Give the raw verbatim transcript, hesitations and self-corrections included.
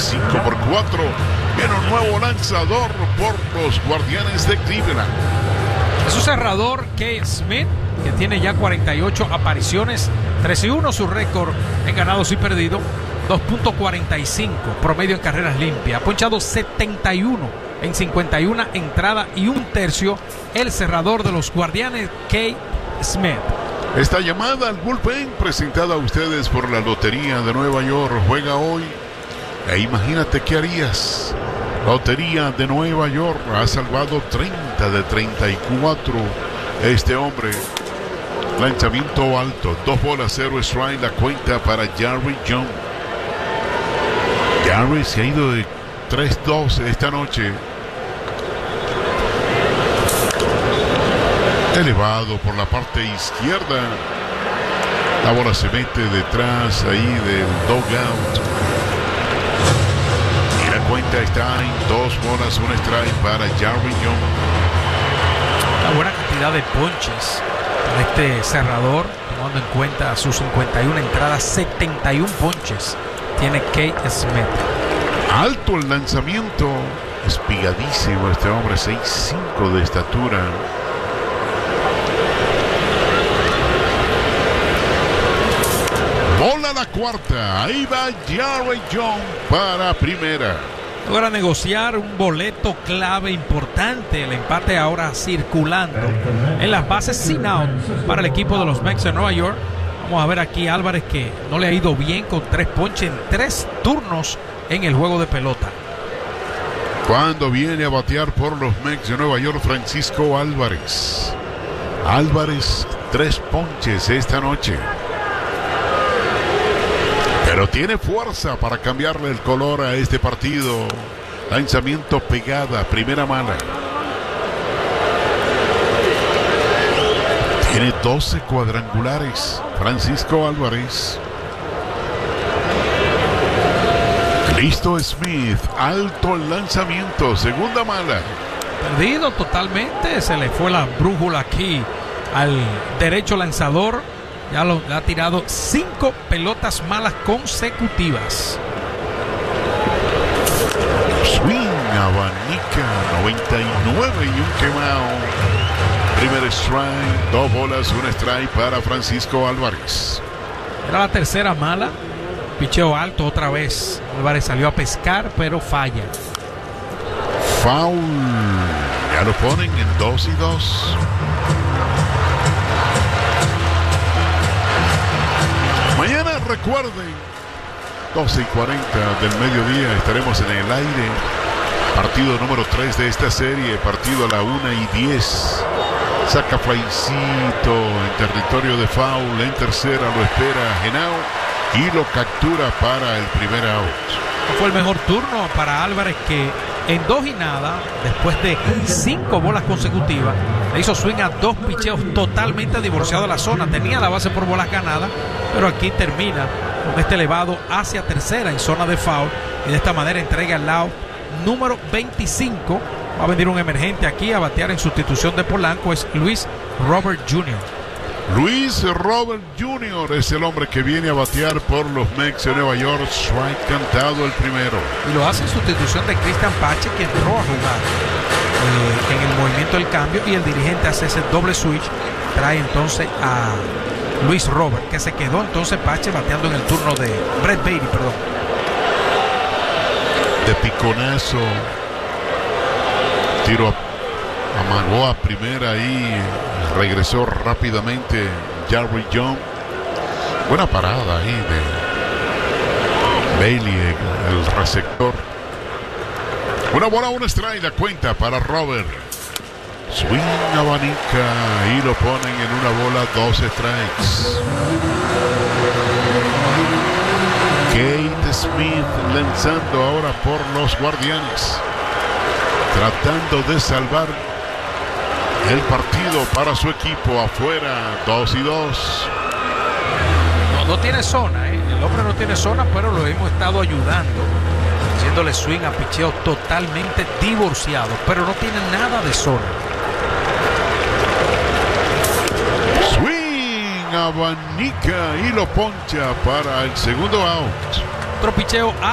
cinco por cuatro. Viene un nuevo lanzador por los Guardianes de Cleveland. Es su cerrador Kate Smith, que tiene ya cuarenta y ocho apariciones, tres y uno su récord en ganados y perdidos, dos punto cuarenta y cinco promedio en carreras limpias, ha ponchado setenta y uno en cincuenta y una entradas y un tercio. El cerrador de los Guardianes, Kate Smith. Esta llamada al bullpen presentada a ustedes por la Lotería de Nueva York. Juega hoy e imagínate qué harías. Lotería de Nueva York ha salvado treinta de treinta y cuatro. Este hombre, lanzamiento alto, dos bolas, cero strike, la cuenta para Jarry Jones. Jarry se ha ido de tres dos esta noche. Elevado por la parte izquierda. La bola se mete detrás ahí del dugout. Cuenta está en dos bolas, un strike para Jarry Jones. Una buena cantidad de ponches para este cerrador, tomando en cuenta sus cincuenta y una entradas, setenta y uno ponches tiene Kate Smith. Alto el lanzamiento, espigadísimo este hombre, seis cinco de estatura. Bola la cuarta, ahí va Jarry Jones para primera. Logra negociar un boleto clave importante, el empate ahora circulando en las bases sin out para el equipo de los Mets de Nueva York. Vamos a ver aquí a Álvarez, que no le ha ido bien con tres ponches en tres turnos en el juego de pelota. Cuando viene a batear por los Mets de Nueva York, Francisco Álvarez. Álvarez, tres ponches esta noche. Pero tiene fuerza para cambiarle el color a este partido. Lanzamiento pegada, primera mala. Tiene doce cuadrangulares Francisco Álvarez. Cristo Smith, alto el lanzamiento, segunda mala. Perdido totalmente, se le fue la brújula aquí al derecho lanzador. Ya lo ha tirado cinco pelotas malas consecutivas. Swing, abanica, noventa y nueve y un quemado. Primer strike, dos bolas, un strike para Francisco Álvarez. Era la tercera mala. Picheo alto otra vez. Álvarez salió a pescar, pero falla. Foul. Ya lo ponen en dos y dos. Mañana recuerden, doce y cuarenta del mediodía estaremos en el aire. Partido número tres de esta serie, partido a la una y diez. Saca flycito en territorio de foul, en tercera lo espera Genao y lo captura para el primer out. Fue el mejor turno para Álvarez, que en dos y nada, después de cinco bolas consecutivas, le hizo swing a dos picheos totalmente divorciados de la zona. Tenía la base por bolas ganadas, pero aquí termina con este elevado hacia tercera en zona de foul, y de esta manera entrega el out número veinticinco. Va a venir un emergente aquí a batear en sustitución de Polanco, es Luis Robert junior Luis Robert junior es el hombre que viene a batear por los Mets de Nueva York. Strike cantado el primero. Y lo hace en sustitución de Cristian Pache, que entró a jugar eh, en el movimiento del cambio, y el dirigente hace ese doble switch. Trae entonces a Luis Robert, que se quedó entonces Pache bateando en el turno de Brett Baty, perdón. De piconazo. Tiro a, amagó a primera y regresó rápidamente Jarry Jones. Buena parada ahí de Bailey, el receptor. Una bola, un strike, la cuenta para Robert. Swing, abanica y lo ponen en una bola, dos strikes. Kate Smith lanzando ahora por los Guardianes, tratando de salvar el partido para su equipo. Afuera, dos y dos. No, no tiene zona, ¿eh? El hombre no tiene zona, pero lo hemos estado ayudando, haciéndole swing a picheo totalmente divorciado, pero no tiene nada de zona. Swing, abanica y lo poncha para el segundo out. Otro picheo